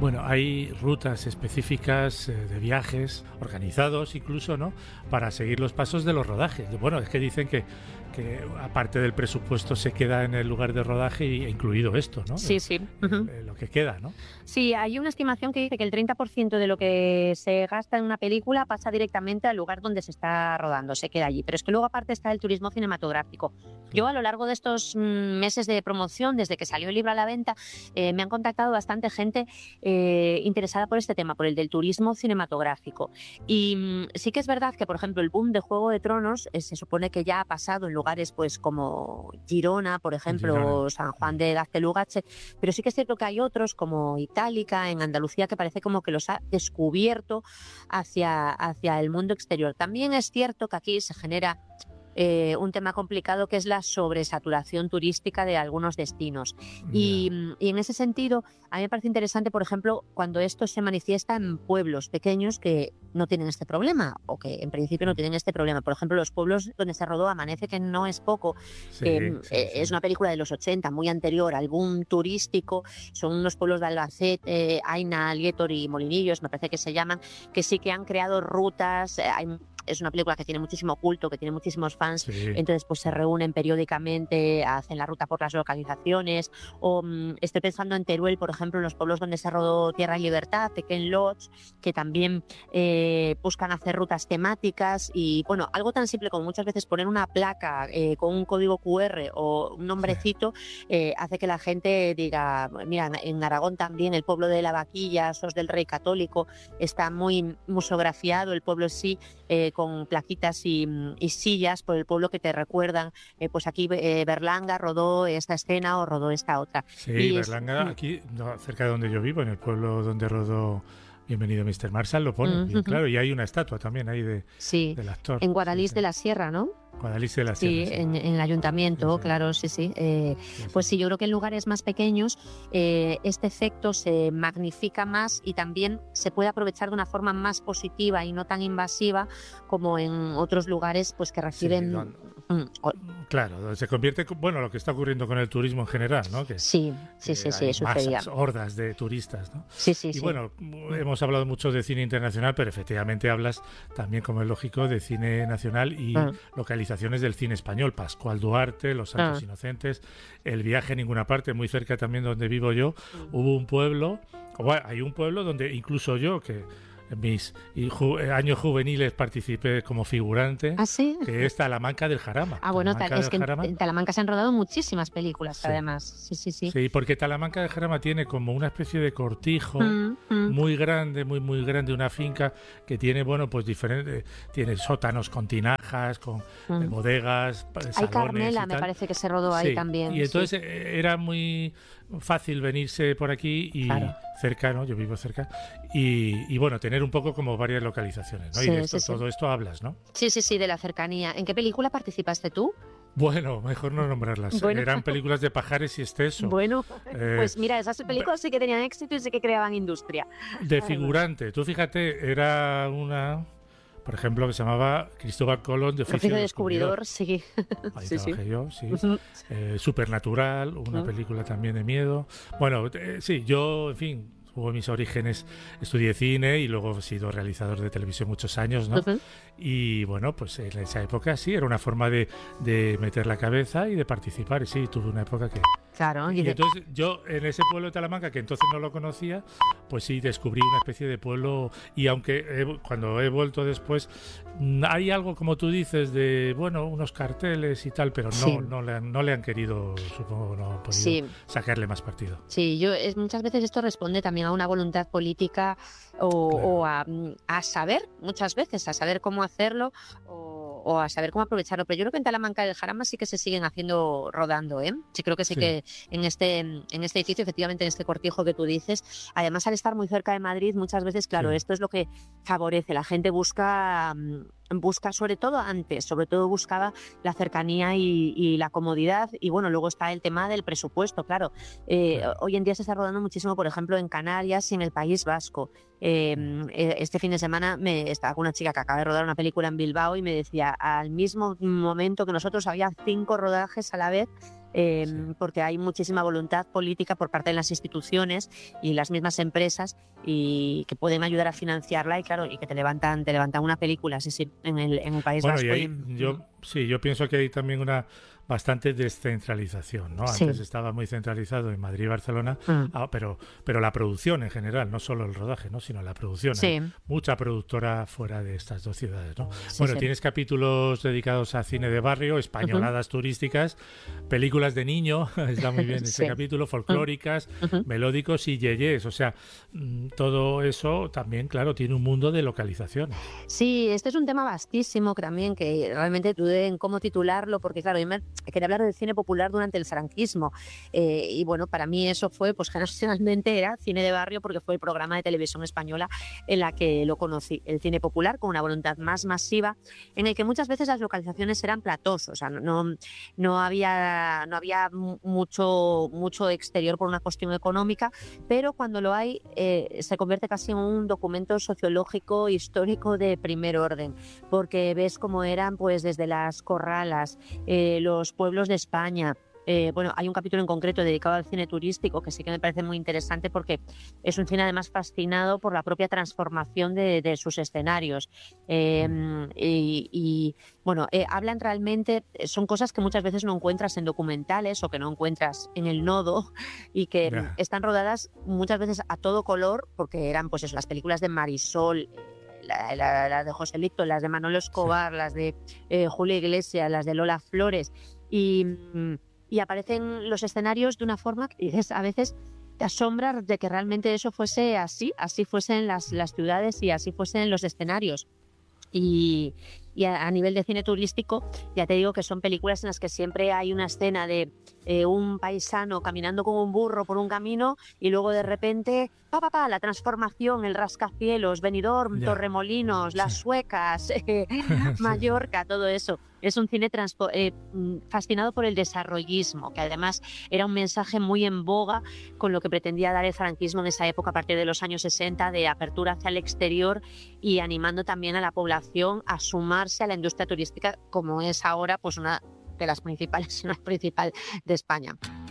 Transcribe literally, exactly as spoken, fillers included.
Bueno, hay rutas específicas eh, de viajes organizados incluso, ¿no? Para seguir los pasos de los rodajes. Bueno, es que dicen que, que aparte del presupuesto se queda en el lugar de rodaje, y, incluido esto, ¿no? Sí, sí. El, el, el, lo que queda, ¿no? Sí, hay una estimación que dice que el treinta por ciento de lo que se gasta en una película pasa directamente al lugar donde se está rodando, se queda allí. Pero es que luego aparte está el turismo cinematográfico. Yo a lo largo de estos meses de promoción, desde que salió el libro a la venta, eh, me han contactado bastante gente eh, interesada por este tema, por el del turismo cinematográfico. Y mm, sí que es verdad que, por ejemplo, el boom de Juego de Tronos eh, se supone que ya ha pasado en lugares pues como Girona, por ejemplo, Girona. San Juan de Gaztelugatxe, pero sí que es cierto que hay otros como Itálica, en Andalucía, que parece como que los ha descubierto hacia, hacia el mundo exterior. También es cierto que aquí se genera Eh, un tema complicado, que es la sobresaturación turística de algunos destinos. Y, y en ese sentido, a mí me parece interesante, por ejemplo, cuando esto se manifiesta en pueblos pequeños que no tienen este problema, o que en principio no tienen este problema. Por ejemplo, los pueblos donde se rodó Amanece, que no es poco, Sí, eh, sí, eh, sí. es una película de los ochenta, muy anterior al boom turístico. Son unos pueblos de Albacete, eh, Aina, Aliétor y Molinillos, me parece que se llaman, que sí que han creado rutas. eh, hay Es una película que tiene muchísimo culto, que tiene muchísimos fans, Sí. entonces pues se reúnen periódicamente, hacen la ruta por las localizaciones. O mmm, estoy pensando en Teruel, por ejemplo, en los pueblos donde se rodó Tierra y Libertad, Tequén Lodge, que también eh, buscan hacer rutas temáticas. Y bueno, algo tan simple como muchas veces poner una placa eh, con un código cu erre o un nombrecito, sí. eh, hace que la gente diga, mira, en Aragón también el pueblo de la Vaquilla, Sos del Rey Católico, está muy museografiado, el pueblo sí, eh, con plaquitas y, y sillas por el pueblo que te recuerdan, eh, pues aquí eh, Berlanga rodó esta escena o rodó esta otra. Sí, y Berlanga, es, aquí, no, cerca de donde yo vivo, en el pueblo donde rodó Bienvenido mister Marshall, lo pone, uh-huh. bien claro, y hay una estatua también ahí de, sí, del actor. En Guadalís sí, sí. de la Sierra, ¿no? Guadalís de la Sí, Sierra. Sí, en, en el ayuntamiento, sí, sí. claro, sí, sí. Eh, sí, sí. Pues sí, yo creo que en lugares más pequeños eh, este efecto se magnifica más y también se puede aprovechar de una forma más positiva y no tan invasiva como en otros lugares pues que reciben... Sí, no, no. Claro, se convierte, bueno, lo que está ocurriendo con el turismo en general, ¿no? Que, sí, sí, que sí, sí, hay sucedía. masas, hordas de turistas, ¿no? Sí, sí, y sí. bueno, hemos hablado mucho de cine internacional, pero efectivamente hablas también, como es lógico, de cine nacional y ah. localizaciones del cine español. Pascual Duarte, Los Santos ah. Inocentes, El viaje a ninguna parte, muy cerca también donde vivo yo, mm. hubo un pueblo, bueno, hay un pueblo donde incluso yo, que en mis ju años juveniles participé como figurante, ¿Ah, sí? que es Talamanca del Jarama. Ah, bueno, Talamanca es que Jarama. en Talamanca se han rodado muchísimas películas, sí. además. Sí, sí, sí. Sí, porque Talamanca del Jarama tiene como una especie de cortijo mm, mm. muy grande, muy, muy grande, una finca que tiene, bueno, pues diferentes, tiene sótanos con tinajas, con mm. bodegas, salones. Hay Carmela, y me tal. parece que se rodó ahí sí. también. Y entonces sí. era muy fácil venirse por aquí y claro. cerca, ¿no? Yo vivo cerca. Y, y bueno, tener un poco como varias localizaciones, ¿no? Sí, y de esto, sí, todo sí. esto hablas, ¿no? Sí, sí, sí, de la cercanía. ¿En qué película participaste tú? Bueno, mejor no nombrarlas. Bueno. Eran películas de Pajares y Esteso. Bueno, eh, pues mira, esas películas sí que tenían éxito y sí que creaban industria. De figurante. Tú fíjate, era una... Por ejemplo, que se llamaba Cristóbal Colón de Oficio de Descubridor. descubridor, sí. Ahí sí, trabajé sí. yo, sí. eh, Supernatural, una uh-huh. película también de miedo. Bueno, eh, sí, yo, en fin, hubo mis orígenes, estudié cine y luego he sido realizador de televisión muchos años, ¿no? Uh-huh. Y bueno, pues en esa época sí, era una forma de, de meter la cabeza y de participar. Y sí, tuve una época que... Claro. Y entonces yo en ese pueblo de Talamanca, que entonces no lo conocía, pues sí descubrí una especie de pueblo. Y aunque he, cuando he vuelto después, hay algo, como tú dices, de, bueno, unos carteles y tal, pero no, sí. no, le han, no le han querido, supongo, no han podido sí. sacarle más partido. Sí, yo es, muchas veces esto responde también a una voluntad política o, claro. o a, a saber, muchas veces, a saber cómo hacerlo o, o a saber cómo aprovecharlo. Pero yo creo que en Talamanca del Jarama sí que se siguen haciendo rodando, ¿eh? Sí, creo que sí, sí. que en este, en este edificio, efectivamente en este cortijo que tú dices, además al estar muy cerca de Madrid, muchas veces, claro, sí. esto es lo que favorece, la gente busca... busca sobre todo antes, sobre todo buscaba la cercanía y, y la comodidad y bueno, luego está el tema del presupuesto, claro. Eh, claro. Hoy en día se está rodando muchísimo, por ejemplo, en Canarias y en el País Vasco. Eh, este fin de semana me estaba con una chica que acaba de rodar una película en Bilbao y me decía, al mismo momento que nosotros había cinco rodajes a la vez eh, Sí. porque hay muchísima voluntad política por parte de las instituciones y las mismas empresas y que pueden ayudar a financiarla y claro, y que te levantan, te levantan una película, sí, sí, en el, en el País Bueno, y Vasco. ahí Y, yo sí, yo pienso que hay también una bastante descentralización, ¿no? sí. Antes estaba muy centralizado en Madrid y Barcelona, Mm. ah, pero, pero la producción en general, no solo el rodaje, ¿no? Sino la producción. Sí. Hay mucha productora fuera de estas dos ciudades, ¿no? Sí, Bueno, sí. tienes capítulos dedicados a cine de barrio, españoladas uh-huh. turísticas, películas de niño, está muy bien ese sí. capítulo, folclóricas, uh-huh. melódicos y yeyés, o sea, todo eso también, claro, tiene un mundo de localizaciones. Sí, este es un tema vastísimo también, que realmente dudé en cómo titularlo, porque claro, yo me quería hablar del cine popular durante el franquismo, eh, y bueno, para mí eso fue, pues generacionalmente era cine de barrio, porque fue el programa de televisión española en la que lo conocí, el cine popular con una voluntad más masiva, en el que muchas veces las localizaciones eran platós, o sea, no, no había, no había mucho, mucho exterior por una cuestión económica, pero cuando lo hay, eh, se convierte casi en un documento sociológico, histórico de primer orden, porque ves cómo eran pues desde las corralas, eh, los pueblos de España. Eh, bueno, hay un capítulo en concreto dedicado al cine turístico que sí que me parece muy interesante porque es un cine además fascinado por la propia transformación de, de sus escenarios. Eh, y, y bueno, eh, hablan realmente, son cosas que muchas veces no encuentras en documentales o que no encuentras en el nodo y que yeah. están rodadas muchas veces a todo color porque eran pues eso, las películas de Marisol, las la, la de José Licto, las de Manolo Escobar, sí. las de eh, Julio Iglesias, las de Lola Flores y, y aparecen los escenarios de una forma que dices, a veces te asombras de que realmente eso fuese así, así fuesen las, las ciudades y así fuesen los escenarios. Y, y a, a nivel de cine turístico, ya te digo que son películas en las que siempre hay una escena de eh, un paisano caminando con un burro por un camino y luego de repente, pa, pa, pa, la transformación, el rascacielos, Benidorm, yeah. Torremolinos, las sí. Suecas, eh, Mallorca, todo eso. Es un cine transpo- eh, fascinado por el desarrollismo, que además era un mensaje muy en boga con lo que pretendía dar el franquismo en esa época, a partir de los años sesenta, de apertura hacia el exterior y animando también a la población a sumarse a la industria turística, como es ahora pues una de las principales, una principal de España.